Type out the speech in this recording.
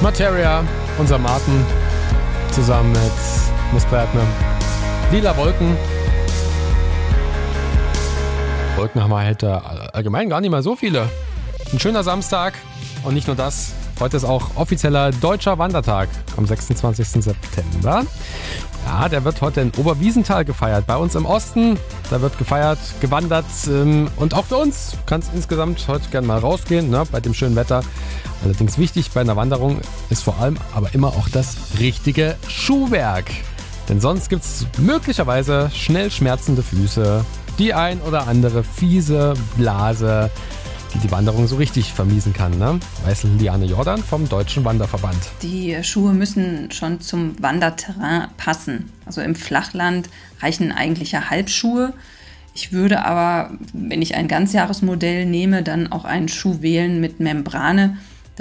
Materia, unser Martin, zusammen mit Miss Bertner. Lila Wolken. Wolken haben wir halt allgemein gar nicht mal so viele. Ein schöner Samstag und nicht nur das. Heute ist auch offizieller Deutscher Wandertag am 26. September. Ja, der wird heute in Oberwiesenthal gefeiert, bei uns im Osten. Da wird gefeiert, gewandert und auch für uns kann es insgesamt heute gerne mal rausgehen, ne, bei dem schönen Wetter. Allerdings wichtig bei einer Wanderung ist vor allem aber immer auch das richtige Schuhwerk. Denn sonst gibt es möglicherweise schnell schmerzende Füße, die ein oder andere fiese Blase, die Wanderung so richtig vermiesen kann, ne? Weiß Liane Jordan vom Deutschen Wanderverband. Die Schuhe müssen schon zum Wanderterrain passen. Also im Flachland reichen eigentlich ja Halbschuhe. Ich würde aber, wenn ich ein Ganzjahresmodell nehme, dann auch einen Schuh wählen mit Membrane.